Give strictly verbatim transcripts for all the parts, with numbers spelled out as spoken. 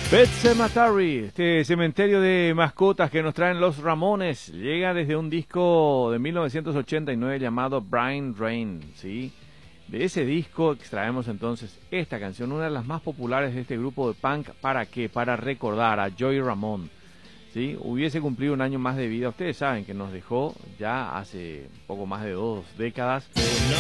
Pet Sematary, este cementerio de mascotas que nos traen los Ramones, llega desde un disco de mil novecientos ochenta y nueve llamado Brain Drain, ¿sí? De ese disco extraemos entonces esta canción, una de las más populares de este grupo de punk. ¿Para qué? Para recordar a Joey Ramone, ¿sí? Hubiese cumplido un año más de vida. Ustedes saben que nos dejó ya hace poco más de dos décadas.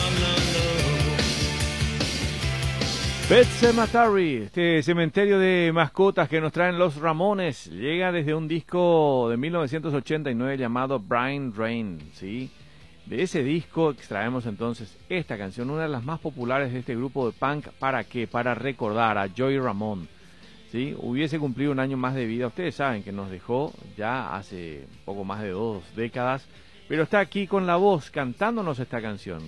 Pet Sematary, este cementerio de mascotas que nos traen los Ramones, llega desde un disco de mil novecientos ochenta y nueve llamado Brain Drain, ¿sí? De ese disco extraemos entonces esta canción, una de las más populares de este grupo de punk. ¿Para qué? Para recordar a Joey Ramone, ¿sí? Hubiese cumplido un año más de vida. Ustedes saben que nos dejó ya hace poco más de dos décadas, pero está aquí con la voz cantándonos esta canción.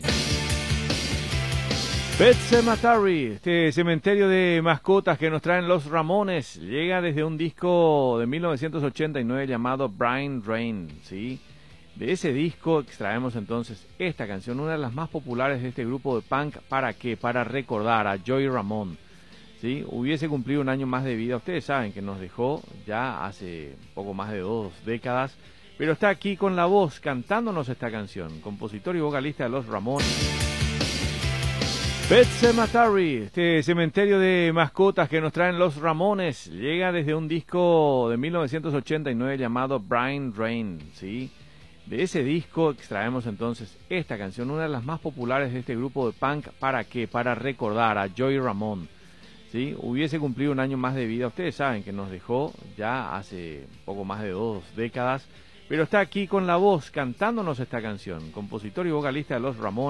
Pet Sematary, este cementerio de mascotas que nos traen los Ramones, llega desde un disco de mil novecientos ochenta y nueve llamado Brain Drain, ¿sí? De ese disco extraemos entonces esta canción, una de las más populares de este grupo de punk. ¿Para qué? Para recordar a Joey Ramone, ¿sí? Hubiese cumplido un año más de vida. Ustedes saben que nos dejó ya hace poco más de dos décadas, pero está aquí con la voz cantándonos esta canción, compositor y vocalista de los Ramones. Pet Sematary, este cementerio de mascotas que nos traen los Ramones, llega desde un disco de mil novecientos ochenta y nueve llamado Brain Drain, ¿sí? De ese disco extraemos entonces esta canción, una de las más populares de este grupo de punk. ¿Para qué? Para recordar a Joey Ramone, ¿sí? Hubiese cumplido un año más de vida. Ustedes saben que nos dejó ya hace poco más de dos décadas, pero está aquí con la voz cantándonos esta canción, compositor y vocalista de los Ramones.